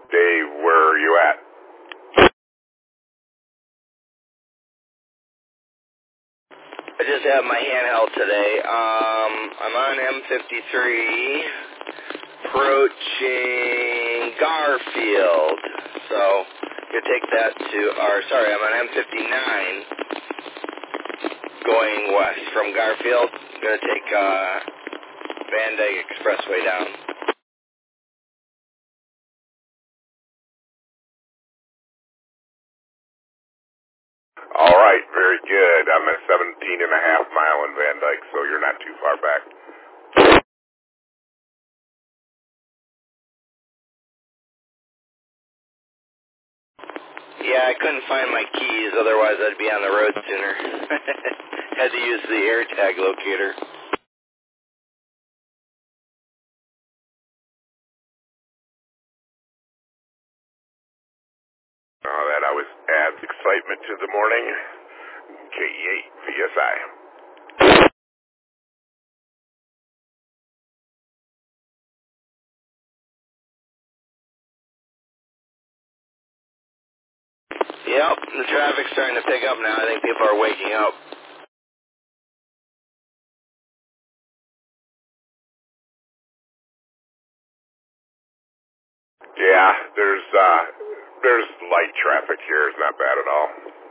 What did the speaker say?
Dave, where are you at? I just have my handheld today. I'm on M53, approaching Garfield. So, you take that to I'm on M59, going west from Garfield. I'm going to take Van Dyke Expressway down. All right, very good. I'm at 17.5 mile in Van Dyke, so you're not too far back. Yeah, I couldn't find my keys, otherwise I'd be on the road sooner. Had to use the AirTag locator. Oh, that always adds excitement to the morning. KE8 VSI. Yep, the traffic's starting to pick up now. I think people are waking up. Yeah, there's light traffic here. It's not bad at all.